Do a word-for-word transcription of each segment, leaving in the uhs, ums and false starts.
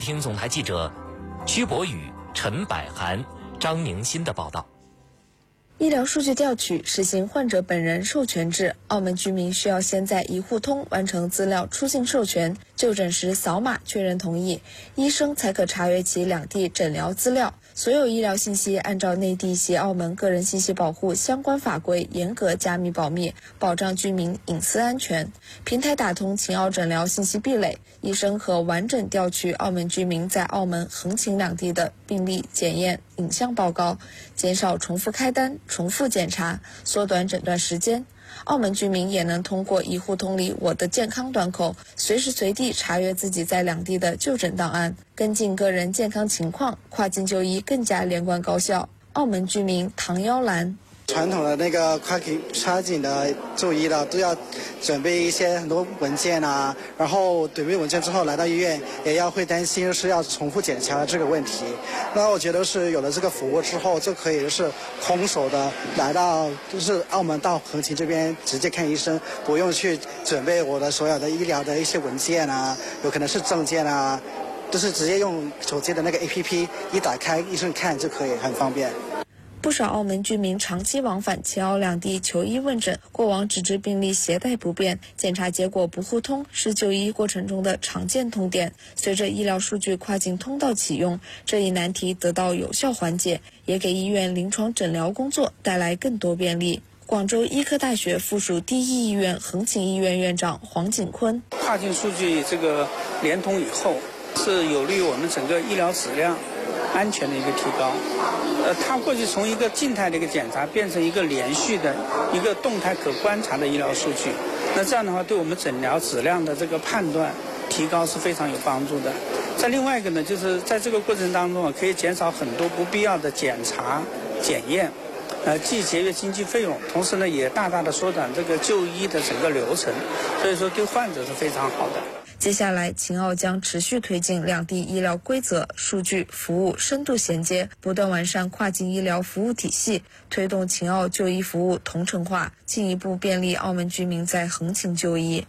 听总台记者曲博宇、陈百涵、张宁新的报道。 医疗数据调取实行患者本人授权制，澳门居民需要先在一户通完成资料出境授权，就诊时扫码确认同意，医生才可查阅其两地诊疗资料。所有医疗信息按照内地及澳门个人信息保护相关法规严格加密保密，保障居民隐私安全。平台打通秦澳诊疗信息壁垒，医生可完整调取澳门居民在澳门横琴两地的病历检验影像报告，减少重复开单、重复检查，缩短诊断时间。澳门居民也能通过一户通里我的健康端口，随时随地查阅自己在两地的就诊档案，跟进个人健康情况，跨境就医更加连贯高效。澳门居民唐妖兰。 传统的那个跨境跨境的就医的都要准备一些很多文件啊，然后准备文件之后来到医院也要会担心是要重复检查这个问题。那我觉得是有了这个服务之后，就可以就是空手的来到就是澳门到横琴这边直接看医生，不用去准备我的所有的医疗的一些文件啊，有可能是证件啊，就是直接用手机的那个 A P P 一打开医生看就可以，很方便。 不少澳门居民长期往返秦澳两地求医问诊，过往纸质病历携带不便，检查结果不互通是就医过程中的常见痛点。随着医疗数据跨境通道启用，这一难题得到有效缓解，也给医院临床诊疗工作带来更多便利。广州医科大学附属第一医院横琴医院院长黄景坤： 跨境数据这个联通以后，是有利于我们整个医疗质量安全的一个提高。呃，它过去从一个静态的一个检查变成一个连续的一个动态可观察的医疗数据，那这样的话对我们诊疗质量的这个判断提高是非常有帮助的。再另外一个呢，就是在这个过程当中啊，可以减少很多不必要的检查检验，呃，既节约经济费用，同时呢也大大的缩短这个就医的整个流程，所以说对患者是非常好的。 接下来，秦澳将持续推进两地医疗规则、数据、服务深度衔接，不断完善跨境医疗服务体系，推动秦澳就医服务同城化，进一步便利澳门居民在横琴就医。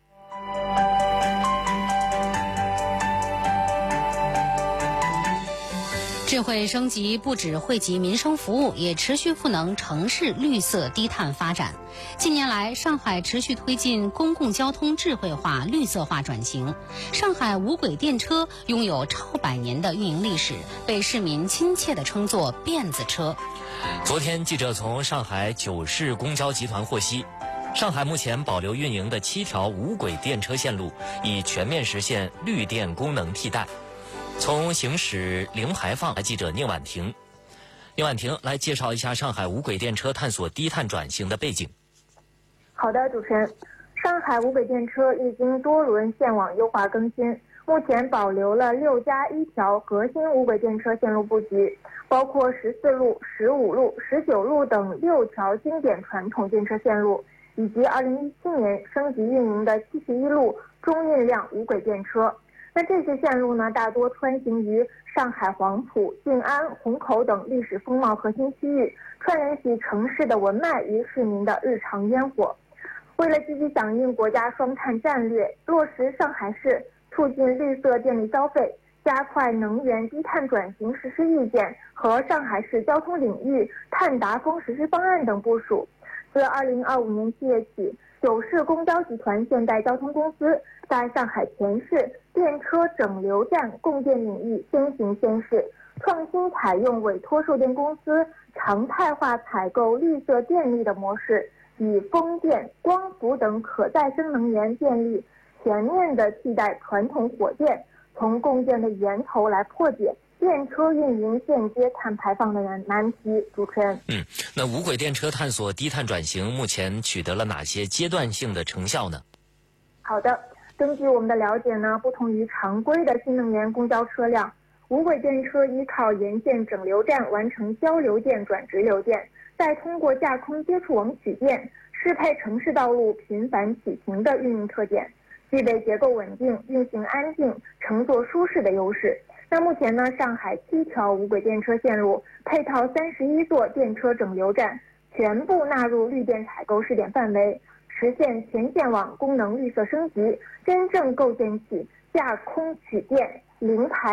智慧升级不止惠及民生服务，也持续赋能城市绿色低碳发展。近年来，上海持续推进公共交通智慧化、绿色化转型。上海无轨电车拥有超百年的运营历史，被市民亲切地称作“辫子车”。 昨天，记者从上海九市公交集团获悉，上海目前保留运营的七条无轨电车线路已全面实现绿电功能替代。从行驶零排放，记者宁婉婷。宁婉婷来介绍一下上海无轨电车探索低碳转型的背景。 好的，主持人，上海无轨电车历经多轮线网优化更新，目前保留了六加一条核心无轨电车线路布局，包括十四路、十五路、十九路等六条经典传统电车线路，以及二零一七年升级运营的七十一路中运量无轨电车。那这些线路呢，大多穿行于上海黄埔、静安、虹口等历史风貌核心区域，串联起城市的文脉与市民的日常烟火。为了积极响应国家双碳战略，落实上海市促进绿色电力消费、加快能源低碳转型实施意见和上海市交通领域碳达峰实施方案等部署，自二零二五年七月起，九市公交集团现代交通公司在上海全市电车整流站供电领域先行先试，创新采用委托售电公司常态化采购绿色电力的模式，以风电、光伏等可再生能源电力全面地替代传统火电，从供电的源头来破解电车运营间接碳排放的难题。主持人， 嗯，那无轨电车探索低碳转型目前取得了哪些阶段性的成效呢？ 好的，根据我们的了解呢，不同于常规的新能源公交车辆，无轨电车依靠沿线整流站完成交流电转直流电，再通过架空接触网取电，适配城市道路频繁起停的运营特点，具备结构稳定、运行安静、乘坐舒适的优势。那目前呢，上海七条无轨电车线路配套三十一座电车整流站，全部纳入绿电采购试点范围，实现全线网功能绿色升级，真正构建起架空取电、零排